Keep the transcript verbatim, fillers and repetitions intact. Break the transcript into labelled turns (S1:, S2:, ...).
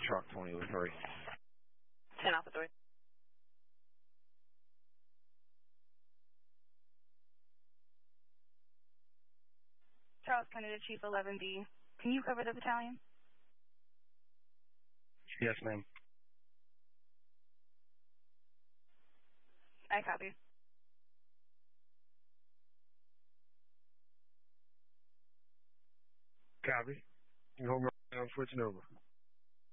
S1: truck twenty oh three.
S2: ten Alpha three.
S3: Charles Kennedy, Chief eleven B. Can you cover the battalion?
S4: Yes, ma'am.
S3: I copy.
S4: Copy. You hold me, I'm switching over.